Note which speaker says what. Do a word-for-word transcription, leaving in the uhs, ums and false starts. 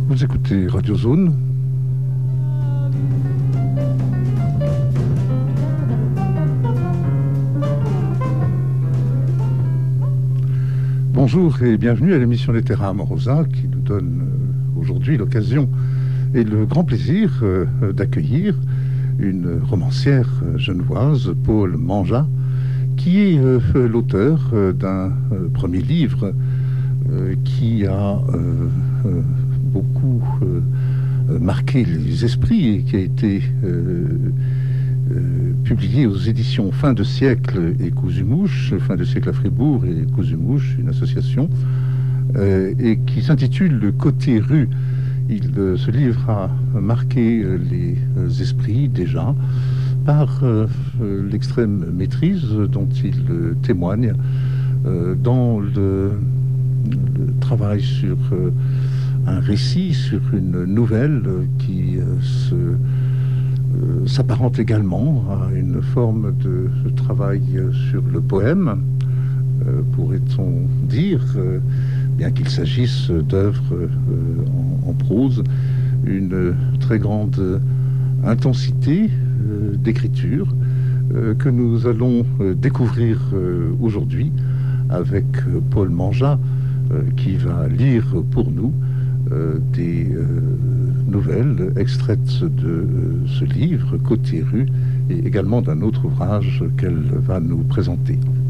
Speaker 1: Vous écoutez Radio Zone. Bonjour et bienvenue à l'émission Lettera Amorosa qui nous donne euh, aujourd'hui l'occasion et le grand plaisir euh, d'accueillir une romancière euh, genevoise, Paule Manjat, qui est euh, l'auteur euh, d'un euh, premier livre euh, qui a euh, euh, beaucoup euh, marqué les esprits et qui a été euh, euh, publié aux éditions Fin de siècle et Cousu-Mouche, Fin de siècle à Fribourg et Cousu-Mouche, une association, euh, et qui s'intitule Le côté rue. Il, euh, ce livre a marqué euh, les euh, esprits déjà par euh, euh, l'extrême maîtrise dont il euh, témoigne euh, dans le, le travail sur euh, un récit, sur une nouvelle euh, qui euh, se, euh, s'apparente également à une forme de, de travail euh, sur le poème, euh, pourrait-on dire, euh, bien qu'il s'agisse d'œuvres euh, en, en prose, une très grande intensité euh, d'écriture euh, que nous allons euh, découvrir euh, aujourd'hui avec euh, Paule Manjat euh, qui va lire pour nous euh, des euh, nouvelles extraites de euh, ce livre, Côté rue, et également d'un autre ouvrage qu'elle va nous présenter.